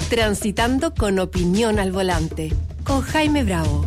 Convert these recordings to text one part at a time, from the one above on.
Transitando con opinión al volante, con Jaime Bravo.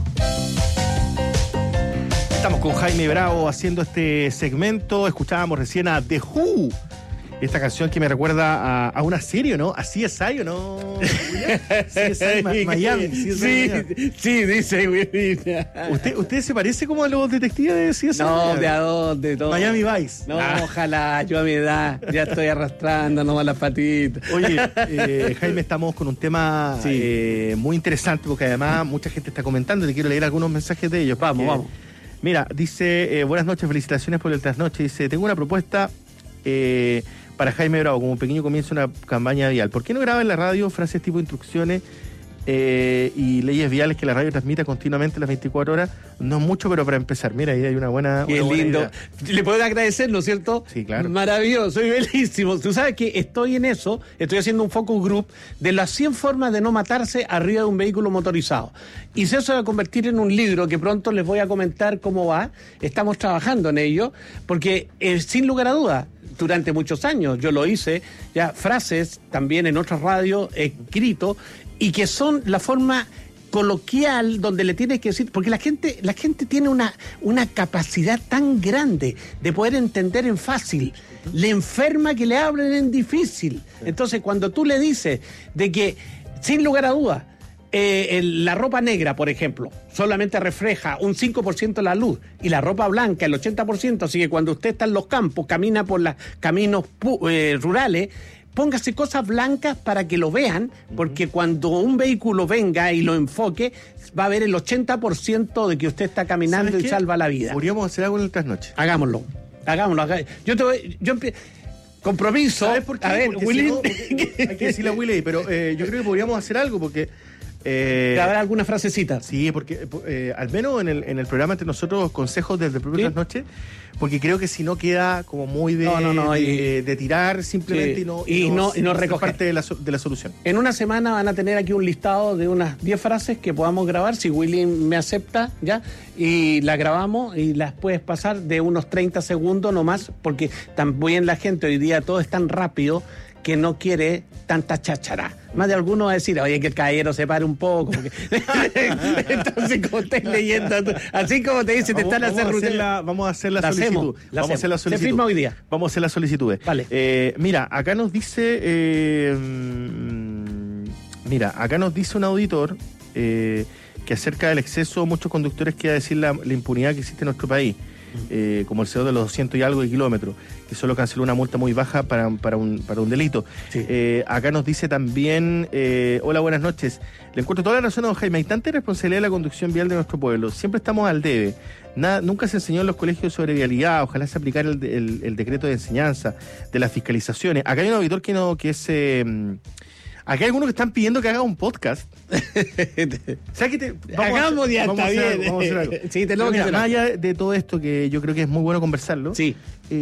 Estamos con Jaime Bravo haciendo este segmento. Escuchábamos recién a The Who. Esta canción que me recuerda a una serie, ¿no? ¿A CSI o no? CSI Miami. Sí, dice Willy. ¿Usted se parece como a los detectives de CSI? No, ¿de a dónde? No. Miami Vice. No, ojalá, yo a mi edad ya estoy arrastrando nomás las patitas. Oye, Jaime, estamos con un tema muy interesante, porque además mucha gente está comentando. Te quiero leer algunos mensajes de ellos. Vamos. Mira, dice, buenas noches, felicitaciones por el trasnoche. Dice, tengo una propuesta para Jaime Bravo, como un pequeño comienzo de una campaña vial. ¿Por qué no graba en la radio frases tipo instrucciones y leyes viales que la radio transmita continuamente las 24 horas? No es mucho, pero para empezar, mira, ahí hay una buena... Qué una lindo. buena idea. Le puedo agradecer, ¿no es cierto? Sí, claro. Maravilloso y bellísimo. Tú sabes que estoy en eso, estoy haciendo un focus group de las 100 formas de no matarse arriba de un vehículo motorizado. Y eso se va a convertir en un libro que pronto les voy a comentar cómo va. Estamos trabajando en ello, porque sin lugar a dudas, durante muchos años yo lo hice, ya frases también en otras radios, escrito, y que son la forma coloquial donde le tienes que decir, porque la gente tiene una capacidad tan grande de poder entender en fácil, le enferma que le hablen en difícil. Entonces cuando tú le dices de que, sin lugar a dudas, la ropa negra, por ejemplo, solamente refleja un 5% la luz y la ropa blanca el 80%, así que cuando usted está en los campos, camina por los caminos rurales, póngase cosas blancas para que lo vean, porque cuando un vehículo venga y lo enfoque, va a ver el 80% de que usted está caminando y salva la vida. Podríamos hacer algo en el trasnoche. Hagámoslo. Compromiso. ¿Sabes por qué? A ver, porque Willy. si no, hay que decirle a Willy, pero yo creo que podríamos hacer algo porque... ¿Habrá alguna frasecita? Sí, porque al menos en el programa entre nosotros, consejos desde el propio trasnoche, porque creo que si no queda como muy de tirar simplemente y no recoger parte de la solución. En una semana van a tener aquí un listado de unas 10 frases que podamos grabar, si Willy me acepta, ya, y las grabamos y las puedes pasar de unos 30 segundos nomás, porque también la gente hoy día todo es tan rápido que no quiere tanta cháchara. Más de alguno va a decir, oye, que el caballero se pare un poco. Porque... Entonces, como estés leyendo, así como te dice, vamos a hacer la solicitud. Vamos a hacer la solicitud. Se firma hoy día. Vamos a hacer la solicitud. Vale. Mira, acá nos dice un auditor que acerca del exceso, muchos conductores quiere decir la impunidad que existe en nuestro país. Como el CO de los 200 y algo de kilómetros, que solo canceló una multa muy baja para un delito. Sí. Acá nos dice también, hola, buenas noches. Le encuentro toda la razón a don Jaime. Hay tanta responsabilidad de la conducción vial de nuestro pueblo. Siempre estamos al debe. Nunca se enseñó en los colegios sobre vialidad. Ojalá se aplicara el decreto de enseñanza, de las fiscalizaciones. Acá hay un auditor que es... Acá hay algunos que están pidiendo que haga un podcast. Vamos a hacer algo. Sí, más allá de todo esto, que yo creo que es muy bueno conversarlo. Sí.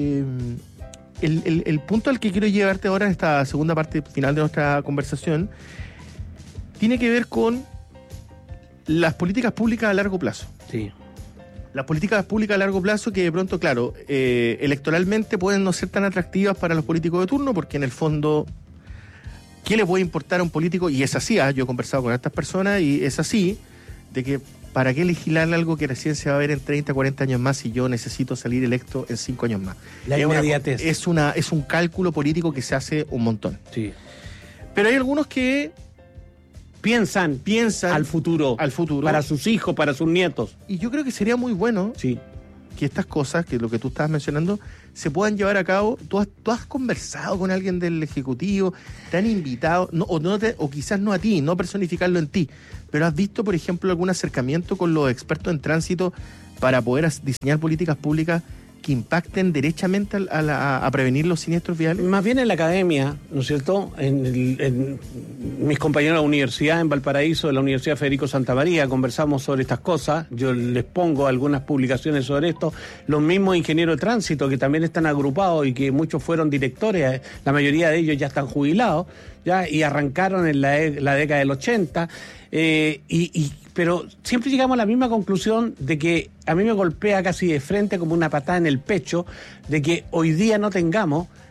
El punto al que quiero llevarte ahora en esta segunda parte final de nuestra conversación tiene que ver con las políticas públicas a largo plazo. Sí. Las políticas públicas a largo plazo que de pronto, claro, electoralmente pueden no ser tan atractivas para los políticos de turno, porque en el fondo... ¿Qué le puede importar a un político? Y es así, yo he conversado con estas personas y es así, de que ¿para qué legislar algo que recién se va a ver en 30, 40 años más si yo necesito salir electo en 5 años más? La inmediatez. Es un cálculo político que se hace un montón. Sí. Pero hay algunos que piensan al futuro. Para sus hijos, para sus nietos. Y yo creo que sería muy bueno que estas cosas, que lo que tú estabas mencionando, se puedan llevar a cabo. ¿Tú has conversado con alguien del Ejecutivo? ¿Te han invitado? O quizás no a ti, no personificarlo en ti, pero has visto, por ejemplo, algún acercamiento con los expertos en tránsito para poder diseñar políticas públicas que impacten derechamente a prevenir los siniestros viales? Más bien en la academia, ¿no es cierto? En mis compañeros de la universidad en Valparaíso, de la Universidad Federico Santa María, conversamos sobre estas cosas. Yo les pongo algunas publicaciones sobre esto. Los mismos ingenieros de tránsito que también están agrupados y que muchos fueron directores, la mayoría de ellos ya están jubilados, ya, y arrancaron en la década del 80. Pero siempre llegamos a la misma conclusión de que a mí me golpea casi de frente como una patada en el pecho de que hoy día no tengamos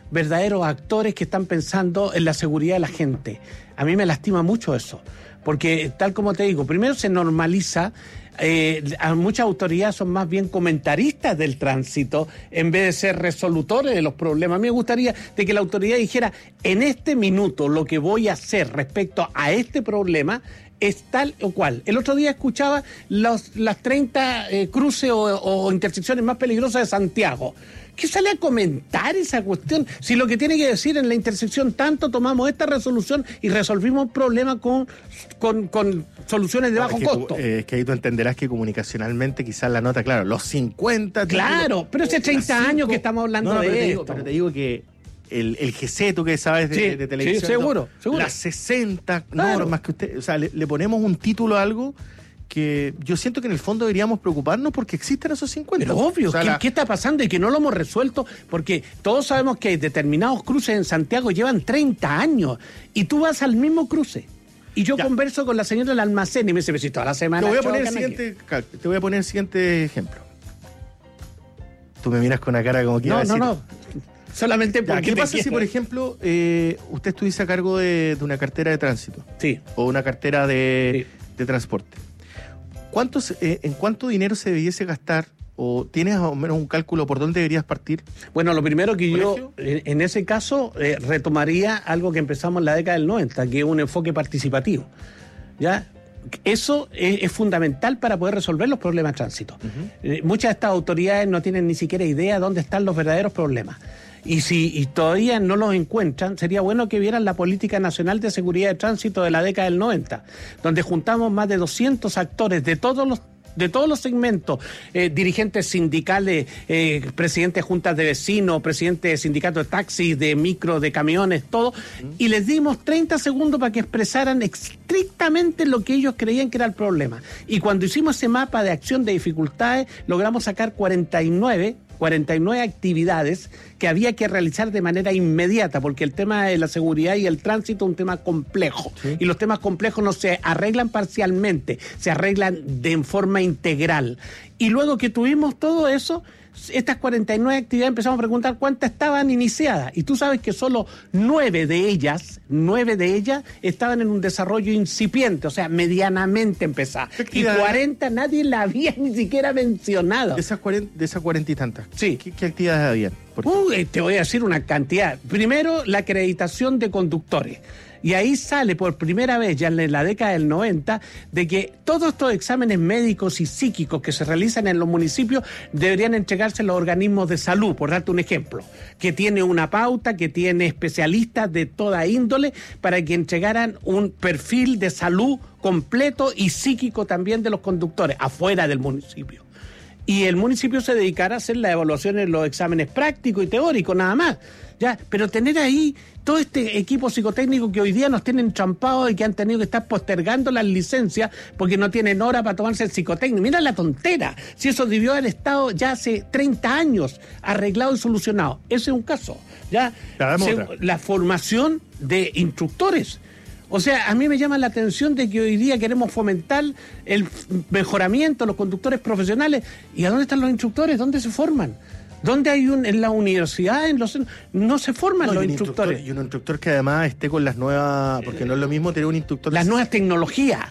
verdaderos actores que están pensando en la seguridad de la gente. A mí me lastima mucho eso, porque tal como te digo, primero se normaliza, muchas autoridades son más bien comentaristas del tránsito en vez de ser resolutores de los problemas. A mí me gustaría de que la autoridad dijera, en este minuto lo que voy a hacer respecto a este problema es tal o cual. El otro día escuchaba las 30 cruces o intersecciones más peligrosas de Santiago. ¿Qué sale a comentar esa cuestión? Si lo que tiene que decir en la intersección tanto, tomamos esta resolución y resolvimos el problema con soluciones de bajo costo. Es que ahí tú entenderás que comunicacionalmente quizás la nota, claro, los 50... Claro, pero hace 30 años que estamos hablando de esto. Pero te digo que el GC, tú que sabes de televisión... Sí, seguro. Las 60 normas que usted... O sea, le ponemos un título a algo que yo siento que en el fondo deberíamos preocuparnos porque existen esos 50. Pero obvio, o sea, ¿qué está pasando? Y que no lo hemos resuelto, porque todos sabemos que determinados cruces en Santiago llevan 30 años, y tú vas al mismo cruce, y yo converso con la señora del almacén, y me dice, pero si toda la semana... Te voy a poner el siguiente ejemplo. Tú me miras con una cara como que... No. Solamente porque... ¿Qué pasa si, por ejemplo, usted estuviese a cargo de una cartera de tránsito? Sí. O una cartera de transporte. ¿En cuánto dinero se debiese gastar? ¿O tienes más o menos un cálculo por dónde deberías partir? Bueno, lo primero que yo, en ese caso, retomaría algo que empezamos en la década del 90, que es un enfoque participativo. ¿Ya? Eso es fundamental para poder resolver los problemas de tránsito. Muchas de estas autoridades no tienen ni siquiera idea de dónde están los verdaderos problemas. Y si todavía no los encuentran, sería bueno que vieran la Política Nacional de Seguridad de Tránsito de la década del 90, donde juntamos más de 200 actores de todos los segmentos, dirigentes sindicales, presidentes de juntas de vecinos, presidentes de sindicatos de taxis, de micro, de camiones, todo, y les dimos 30 segundos para que expresaran estrictamente lo que ellos creían que era el problema. Y cuando hicimos ese mapa de acción de dificultades, logramos sacar 49 actividades que había que realizar de manera inmediata, porque el tema de la seguridad y el tránsito es un tema complejo. ¿Sí? Y los temas complejos no se arreglan parcialmente, se arreglan de forma integral. Y luego que tuvimos todo eso, estas 49 actividades, empezamos a preguntar cuántas estaban iniciadas. Y tú sabes que solo 9 de ellas estaban en un desarrollo incipiente, o sea, medianamente empezada. Y 40 nadie la había ni siquiera mencionado. De esas 40 y tantas. Sí. ¿Qué actividades habían? Te voy a decir una cantidad. Primero, la acreditación de conductores. Y ahí sale por primera vez, ya en la década del 90, de que todos estos exámenes médicos y psíquicos que se realizan en los municipios deberían entregarse a los organismos de salud, por darte un ejemplo, que tiene una pauta, que tiene especialistas de toda índole, para que entregaran un perfil de salud completo y psíquico también de los conductores, afuera del municipio. Y el municipio se dedicara a hacer la evaluación en los exámenes prácticos y teóricos, nada más. Ya, pero tener ahí todo este equipo psicotécnico que hoy día nos tienen trampados y que han tenido que estar postergando las licencias porque no tienen hora para tomarse el psicotécnico. Mira la tontera, si eso debió haber estado ya hace 30 años arreglado y solucionado. Ese es un caso. Ya, la formación de instructores. O sea, a mí me llama la atención de que hoy día queremos fomentar el mejoramiento de los conductores profesionales. ¿Y a dónde están los instructores? ¿Dónde se forman? ¿Dónde hay en la universidad? No se forman los instructores. Y un instructor que además esté con las nuevas... Porque no es lo mismo tener un instructor... Las nuevas tecnologías.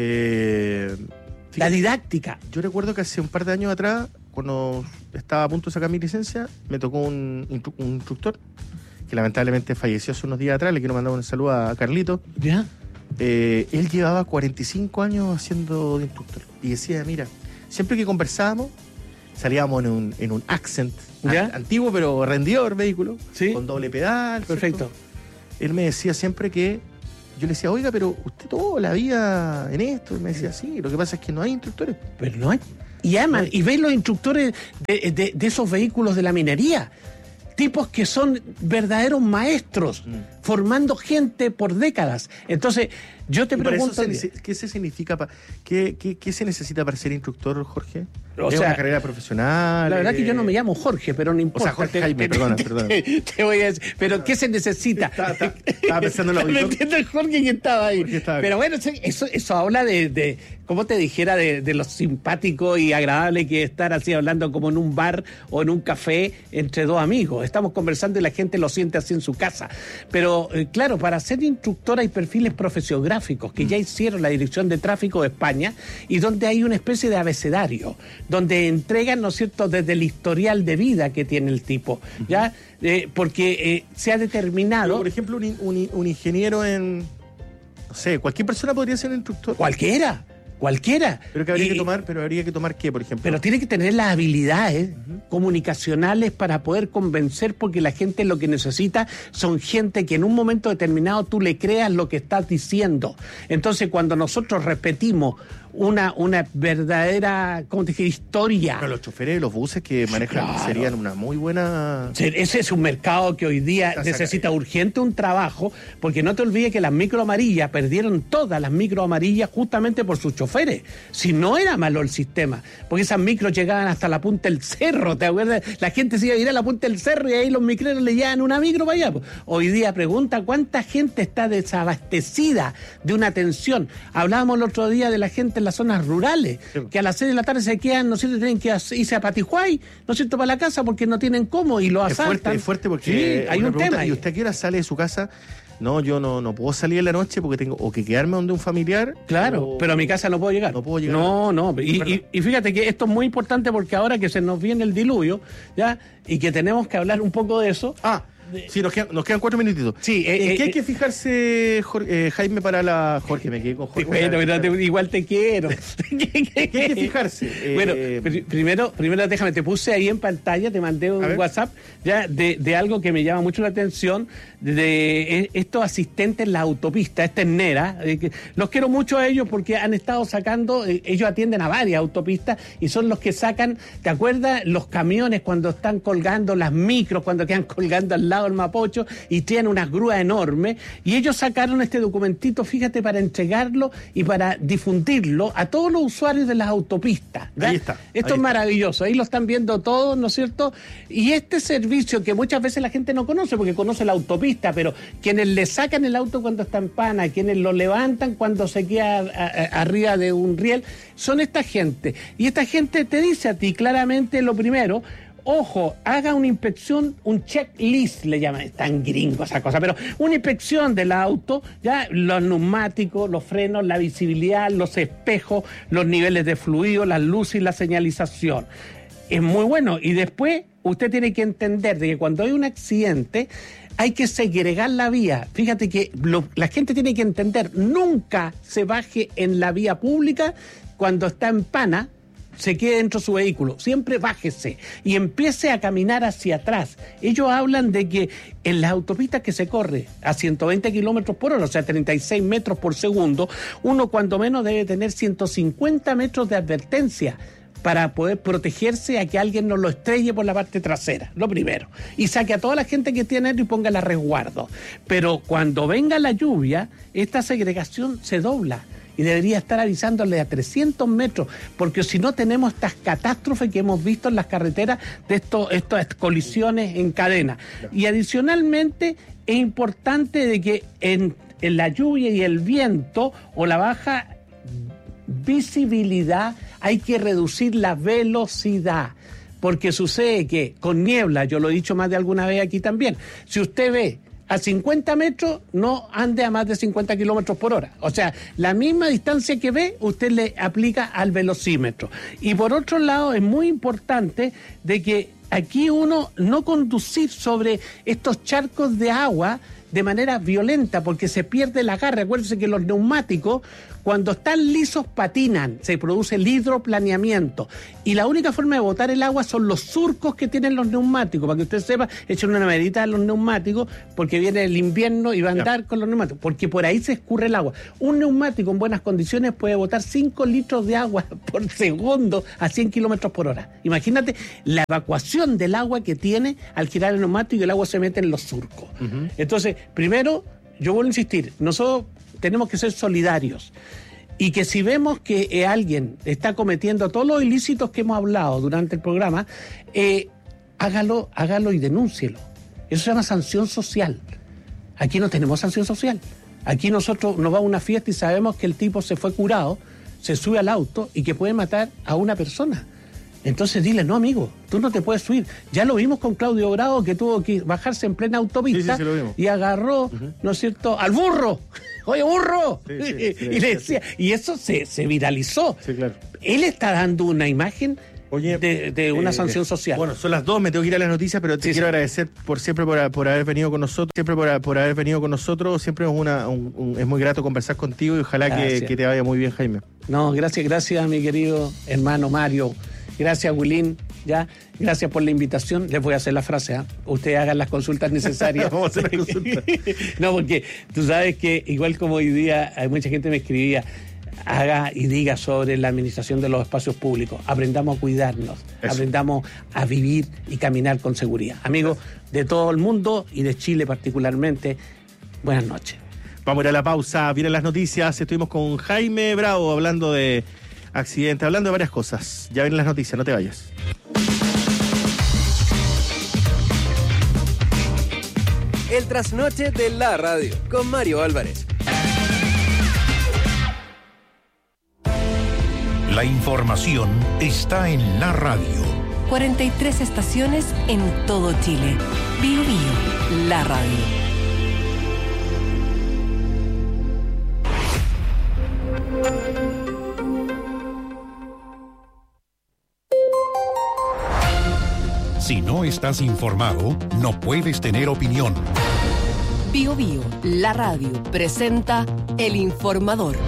La didáctica. Yo recuerdo que hace un par de años atrás, cuando estaba a punto de sacar mi licencia, me tocó un instructor que lamentablemente falleció hace unos días atrás. Le quiero mandar un saludo a Carlito. ¿Ya? Él llevaba 45 años haciendo de instructor. Y decía, mira, siempre que conversábamos, salíamos en un accent antiguo, pero rendidor vehículo, ¿sí? Con doble pedal. Perfecto. ¿Cierto? Él me decía siempre que... Yo le decía, oiga, pero usted toda la vida en esto. Y me decía, sí, lo que pasa es que no hay instructores. Pero no hay. Y aman, y ven los instructores de esos vehículos de la minería. Tipos que son verdaderos maestros, formando gente por décadas. Entonces, yo te pregunto... ¿Qué se significa? ¿Qué se necesita para ser instructor, Jorge? ¿Es sea, una carrera profesional? La verdad que yo no me llamo Jorge, pero no importa. O sea, Jorge Jaime, perdona. Te voy a decir, pero ¿qué se necesita? Estaba pensando en el auditor. Me entiendo el Jorge que estaba ahí. Estaba pero bueno, eso habla de como te dijera, de lo simpático y agradable que es estar así hablando como en un bar o en un café entre dos amigos. estamos conversando y la gente lo siente así en su casa. Pero, claro, para ser instructor hay perfiles profesiográficos que ya hicieron la Dirección de Tráfico de España y donde hay una especie de abecedario, donde entregan, ¿no es cierto?, desde el historial de vida que tiene el tipo, ¿ya? Porque se ha determinado... Pero, por ejemplo, un ingeniero en... No sé, cualquier persona podría ser un instructor. Cualquiera. Pero que habría que tomar ¿qué, por ejemplo? Pero tiene que tener las habilidades comunicacionales para poder convencer, porque la gente lo que necesita son gente que en un momento determinado tú le creas lo que estás diciendo. Entonces, cuando nosotros repetimos una verdadera, ¿cómo te dije?, historia. Pero los choferes de los buses que manejan serían una muy buena... Ese es un mercado que hoy día necesita urgente un trabajo, porque no te olvides que las micro amarillas perdieron todas las micro amarillas justamente por sus choferes. Si no era malo el sistema, porque esas micros llegaban hasta la punta del cerro, ¿te acuerdas? La gente se iba a ir a la punta del cerro y ahí los micreros le llevaban una micro para allá. Hoy día pregunta cuánta gente está desabastecida de una atención. Hablábamos el otro día de la gente en las zonas rurales, que a las 6 de la tarde se quedan, ¿no es cierto?, tienen que irse a Patijuay, ¿no es cierto?, para la casa porque no tienen cómo y lo asaltan. Es fuerte porque sí, hay un tema. ¿Y usted a qué hora sale de su casa? No, yo no puedo salir en la noche porque tengo o que quedarme donde un familiar. Claro, pero a mi casa no puedo llegar. No puedo llegar. No. Y fíjate que esto es muy importante porque ahora que se nos viene el diluvio, ¿ya? Y que tenemos que hablar un poco de eso. Sí, nos quedan 4 minutitos. Sí, ¿En qué hay que fijarse, Jaime, para la... Jorge, me quedé con Jorge. Bueno, pero igual te quiero. ¿Qué hay que fijarse? Bueno, primero déjame, te puse ahí en pantalla, te mandé un WhatsApp ya de algo que me llama mucho la atención, de estos asistentes en la autopista, esta es Nera. Los quiero mucho a ellos porque han estado sacando, ellos atienden a varias autopistas y son los que sacan, ¿te acuerdas? Los camiones cuando están colgando, las micros cuando quedan colgando al lado del Mapocho y tienen unas grúas enormes, y ellos sacaron este documentito, fíjate, para entregarlo y para difundirlo a todos los usuarios de las autopistas. ¿Ya? Ahí está. Esto es maravilloso, ahí lo están viendo todos, ¿no es cierto? Y este servicio que muchas veces la gente no conoce, porque conoce la autopista, pero quienes le sacan el auto cuando está en pana, quienes lo levantan cuando se queda arriba de un riel, son esta gente. Y esta gente te dice a ti claramente lo primero: ojo, haga una inspección, un checklist, le llaman, es tan gringo esa cosa, pero una inspección del auto, ya los neumáticos, los frenos, la visibilidad, los espejos, los niveles de fluido, las luces y la señalización. Es muy bueno. Y después usted tiene que entender de que cuando hay un accidente hay que segregar la vía. Fíjate que la gente tiene que entender, nunca se baje en la vía pública cuando está en pana, se quede dentro de su vehículo, siempre bájese y empiece a caminar hacia atrás. Ellos hablan de que en las autopistas que se corre a 120 kilómetros por hora, o sea, 36 metros por segundo, uno cuando menos debe tener 150 metros de advertencia para poder protegerse a que alguien no lo estrelle por la parte trasera, lo primero. Y saque a toda la gente que tiene y póngala a resguardo. Pero cuando venga la lluvia, esta segregación se dobla. Y debería estar avisándole a 300 metros, porque si no tenemos estas catástrofes que hemos visto en las carreteras de estas colisiones en cadena. Y adicionalmente es importante de que en la lluvia y el viento o la baja visibilidad hay que reducir la velocidad. Porque sucede que con niebla, yo lo he dicho más de alguna vez aquí también, si usted ve a 50 metros, no ande a más de 50 kilómetros por hora. O sea, la misma distancia que ve, usted le aplica al velocímetro. Y por otro lado, es muy importante de que aquí uno no conducir sobre estos charcos de agua de manera violenta, porque se pierde el agarre. Acuérdense que los neumáticos, cuando están lisos, patinan, se produce el hidroplaneamiento. Y la única forma de botar el agua son los surcos que tienen los neumáticos. Para que usted sepa, echen una medida a los neumáticos, porque viene el invierno y va a andar con los neumáticos, porque por ahí se escurre el agua. Un neumático en buenas condiciones puede botar 5 litros de agua por segundo a 100 kilómetros por hora. Imagínate la evacuación del agua que tiene al girar el neumático y el agua se mete en los surcos. Entonces, primero, yo vuelvo a insistir, nosotros tenemos que ser solidarios y que si vemos que alguien está cometiendo todos los ilícitos que hemos hablado durante el programa, hágalo y denúncielo. Eso se llama sanción social. Aquí no tenemos sanción social. Aquí nosotros nos vamos a una fiesta y sabemos que el tipo se fue curado, se sube al auto y que puede matar a una persona. Entonces dile, no, amigo, tú no te puedes subir. Ya lo vimos con Claudio Bravo, que tuvo que bajarse en plena autopista, Sí, lo vimos. y agarró, ¿no es cierto?, al burro. ¡Oye, burro! Sí, y le decía, y eso se viralizó. Sí, claro. Él está dando una imagen Oye, de una sanción social. Bueno, son las 2, me tengo que ir a las noticias, pero te quiero agradecer siempre por haber venido con nosotros, siempre es muy grato conversar contigo y ojalá que te vaya muy bien, Jaime. No, gracias mi querido hermano Mario. Gracias, Wilín. Ya, gracias por la invitación. Les voy a hacer la frase, ustedes hagan las consultas necesarias. Vamos a hacer las consultas. No, porque tú sabes que igual como hoy día hay mucha gente me escribía, haga y diga sobre la administración de los espacios públicos. Aprendamos a cuidarnos, aprendamos a vivir y caminar con seguridad. Amigos de todo el mundo y de Chile particularmente, buenas noches. Vamos a ir a la pausa, vienen las noticias. Estuvimos con Jaime Bravo hablando de accidentes, hablando de varias cosas. Ya vienen las noticias, no te vayas. El trasnoche de la radio con Mario Álvarez. La información está en la radio. 43 estaciones en todo Chile. Bio Bio, la radio. Si no estás informado, no puedes tener opinión. Bio Bio, la radio, presenta El Informador.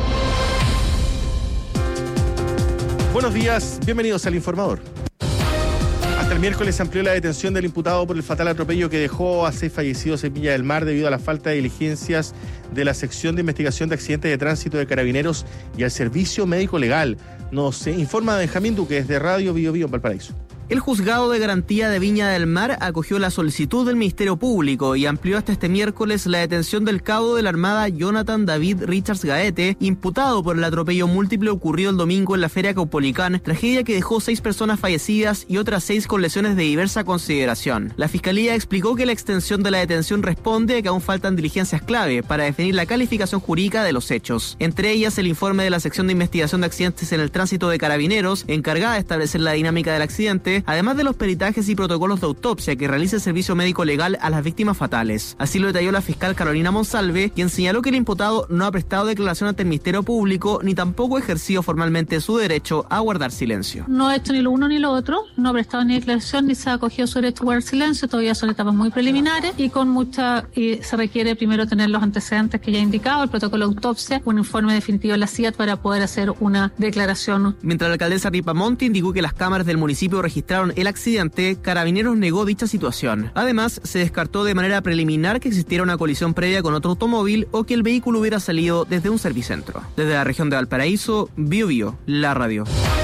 Buenos días, bienvenidos al Informador. Hasta el miércoles se amplió la detención del imputado por el fatal atropello que dejó a 6 fallecidos en Viña del Mar debido a la falta de diligencias de la sección de investigación de accidentes de tránsito de Carabineros y al servicio médico legal. Nos informa Benjamín Duque desde Radio Bio Bio en Valparaíso. El Juzgado de Garantía de Viña del Mar acogió la solicitud del Ministerio Público y amplió hasta este miércoles la detención del cabo de la Armada Jonathan David Richards Gaete, imputado por el atropello múltiple ocurrido el domingo en la Feria Caupolicán, tragedia que dejó 6 personas fallecidas y otras 6 con lesiones de diversa consideración. La Fiscalía explicó que la extensión de la detención responde a que aún faltan diligencias clave para definir la calificación jurídica de los hechos. Entre ellas, el informe de la sección de investigación de accidentes en el tránsito de Carabineros, encargada de establecer la dinámica del accidente, además de los peritajes y protocolos de autopsia que realiza el servicio médico legal a las víctimas fatales. Así lo detalló la fiscal Carolina Monsalve, quien señaló que el imputado no ha prestado declaración ante el Ministerio Público ni tampoco ha ejercido formalmente su derecho a guardar silencio. No ha hecho ni lo uno ni lo otro, no ha prestado ni declaración ni se ha acogido su derecho a guardar silencio, todavía son etapas muy preliminares y se requiere primero tener los antecedentes que ya he indicado, el protocolo de autopsia, un informe definitivo de la CIAT para poder hacer una declaración. Mientras la alcaldesa Ripamonti indicó que las cámaras del municipio registraron el accidente, Carabineros negó dicha situación. Además, se descartó de manera preliminar que existiera una colisión previa con otro automóvil o que el vehículo hubiera salido desde un servicentro. Desde la región de Valparaíso, Bio Bio, la radio.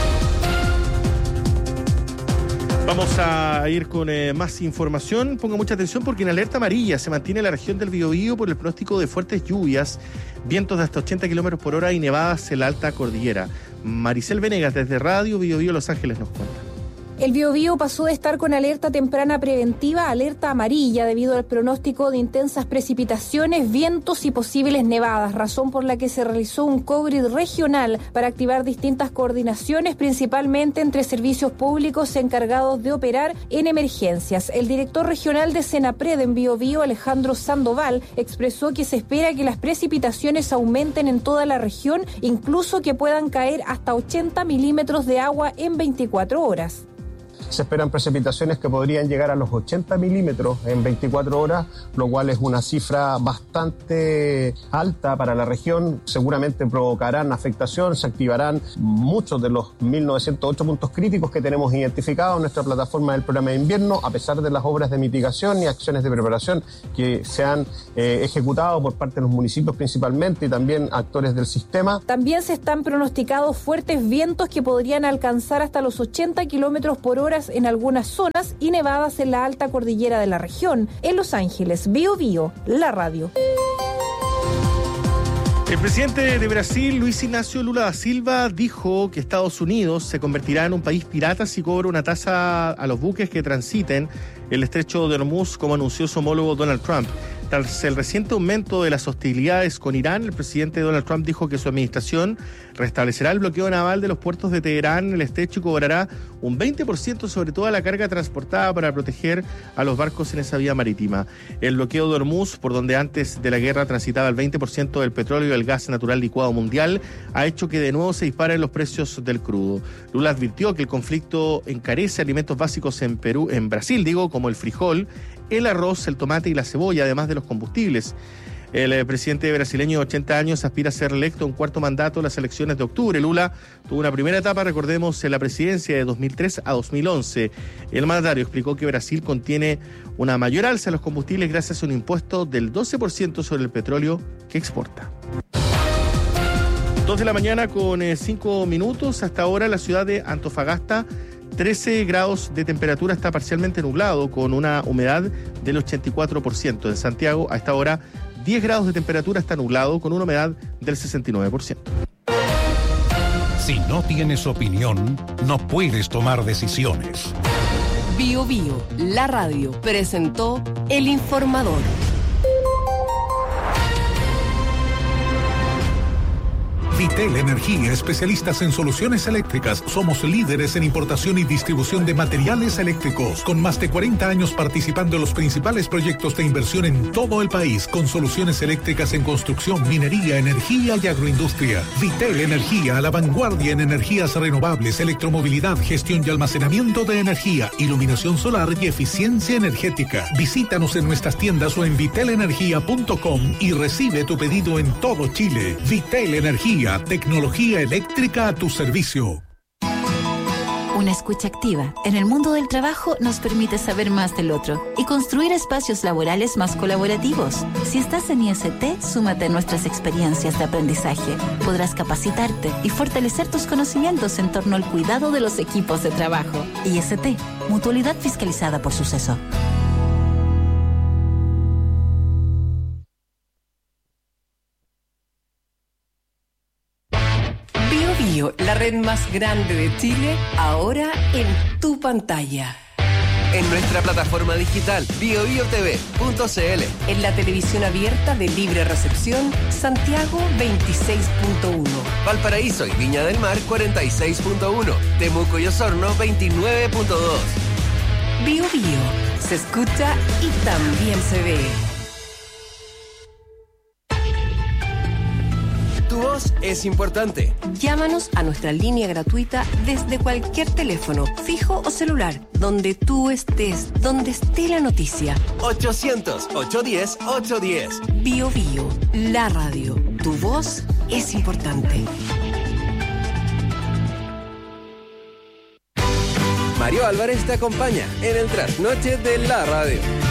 Vamos a ir con más información. Ponga mucha atención porque en alerta amarilla se mantiene la región del Biobío por el pronóstico de fuertes lluvias, vientos de hasta 80 km por hora y nevadas en la alta cordillera. Maricel Venegas desde Radio Biobío Los Ángeles nos cuenta. El Biobío pasó de estar con alerta temprana preventiva a alerta amarilla debido al pronóstico de intensas precipitaciones, vientos y posibles nevadas, razón por la que se realizó un COVID regional para activar distintas coordinaciones, principalmente entre servicios públicos encargados de operar en emergencias. El director regional de Senapred en Biobío, Alejandro Sandoval, expresó que se espera que las precipitaciones aumenten en toda la región, incluso que puedan caer hasta 80 milímetros de agua en 24 horas. Se esperan precipitaciones que podrían llegar a los 80 milímetros en 24 horas, lo cual es una cifra bastante alta para la región. Seguramente provocarán afectación, se activarán muchos de los 1.908 puntos críticos que tenemos identificados en nuestra plataforma del programa de invierno, a pesar de las obras de mitigación y acciones de preparación que se han ejecutado por parte de los municipios principalmente y también actores del sistema. También se están pronosticados fuertes vientos que podrían alcanzar hasta los 80 kilómetros por hora en algunas zonas y nevadas en la alta cordillera de la región. En Los Ángeles, Bio Bio, la radio. El presidente de Brasil, Luis Ignacio Lula da Silva, dijo que Estados Unidos se convertirá en un país pirata si cobra una tasa a los buques que transiten el estrecho de Hormuz, como anunció su homólogo Donald Trump. Tras el reciente aumento de las hostilidades con Irán, el presidente Donald Trump dijo que su administración restablecerá el bloqueo naval de los puertos de Teherán en el estrecho y cobrará un 20% sobre toda la carga transportada para proteger a los barcos en esa vía marítima. El bloqueo de Hormuz, por donde antes de la guerra transitaba el 20% del petróleo y el gas natural licuado mundial, ha hecho que de nuevo se disparen los precios del crudo. Lula advirtió que el conflicto encarece alimentos básicos en Brasil, como el frijol, el arroz, el tomate y la cebolla, además de los combustibles. El presidente brasileño de 80 años aspira a ser electo un cuarto mandato en las elecciones de octubre. Lula tuvo una primera etapa, recordemos, en la presidencia de 2003 a 2011. El mandatario explicó que Brasil contiene una mayor alza en los combustibles gracias a un impuesto del 12% sobre el petróleo que exporta. 2 de la mañana con 5 minutos. Hasta ahora la ciudad de Antofagasta, 13 grados de temperatura, está parcialmente nublado con una humedad del 84%. En Santiago, a esta hora, 10 grados de temperatura, está nublado con una humedad del 69%. Si no tienes opinión, no puedes tomar decisiones. Bio Bio, la radio, presentó El Informador. Vitel Energía, especialistas en soluciones eléctricas. Somos líderes en importación y distribución de materiales eléctricos, con más de 40 años participando en los principales proyectos de inversión en todo el país, con soluciones eléctricas en construcción, minería, energía y agroindustria. Vitel Energía, a la vanguardia en energías renovables, electromovilidad, gestión y almacenamiento de energía, iluminación solar y eficiencia energética. Visítanos en nuestras tiendas o en vitelenergia.com y recibe tu pedido en todo Chile. Vitel Energía, tecnología eléctrica a tu servicio. Una escucha activa en el mundo del trabajo nos permite saber más del otro y construir espacios laborales más colaborativos. Si estás en IST, súmate a nuestras experiencias de aprendizaje. Podrás capacitarte y fortalecer tus conocimientos en torno al cuidado de los equipos de trabajo. IST, mutualidad fiscalizada por Suceso. La red más grande de Chile, ahora en tu pantalla. En nuestra plataforma digital biobiotv.cl. En la televisión abierta de libre recepción, Santiago 26.1. Valparaíso y Viña del Mar 46.1. Temuco y Osorno 29.2. Bio Bio, se escucha y también se ve. Tu voz es importante. Llámanos a nuestra línea gratuita desde cualquier teléfono, fijo o celular, donde tú estés, donde esté la noticia. 800-810-810. Bio Bio, la radio. Tu voz es importante. Mario Álvarez te acompaña en el trasnoche de la radio.